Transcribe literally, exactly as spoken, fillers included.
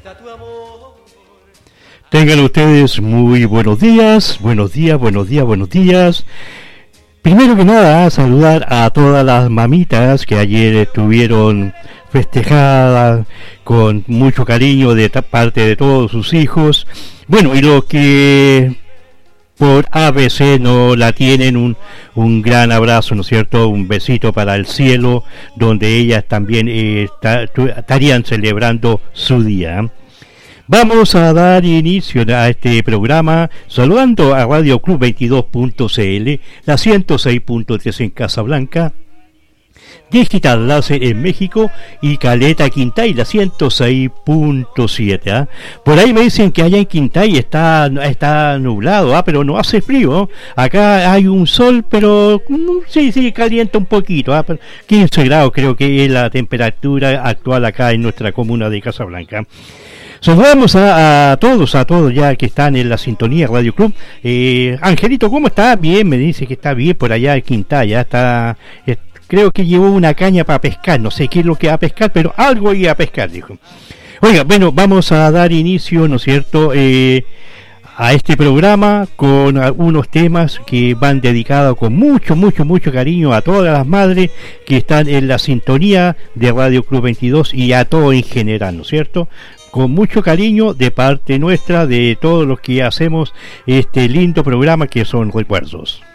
Tengan ustedes muy buenos días, buenos días, buenos días, buenos días. Primero que nada, saludar a todas las mamitas que ayer estuvieron festejadas con mucho cariño de parte de todos sus hijos. Bueno, y los que por A B C no la tienen, un, un gran abrazo, ¿no es cierto? Un besito para el cielo, donde ellas también eh, está, estarían celebrando su día. Vamos a dar inicio a este programa saludando a Radio Club veintidós punto c l, la ciento seis punto tres en Casablanca, Digital Láser en México y Caleta Quintay, la ciento seis punto siete. ¿eh? Por ahí me dicen que allá en Quintay está, está nublado, ¿eh? Pero no hace frío. Acá hay un sol, pero sí, sí, calienta un poquito. ¿eh? quince grados creo que es la temperatura actual acá en nuestra comuna de Casablanca. Saludamos a, a todos, a todos ya que están en la sintonía Radio Club. Eh, Angelito, ¿cómo está? Bien, me dice que está bien por allá en Quintay, ya está, eh, creo que llevó una caña para pescar, no sé qué es lo que va a pescar, pero algo iba a pescar, dijo. Oiga, bueno, vamos a dar inicio, ¿no es cierto?, eh, a este programa con algunos temas que van dedicados con mucho, mucho, mucho cariño a todas las madres que están en la sintonía de Radio Club veintidós y a todo en general, ¿no es cierto?, con mucho cariño de parte nuestra, de todos los que hacemos este lindo programa que son Recuerdos.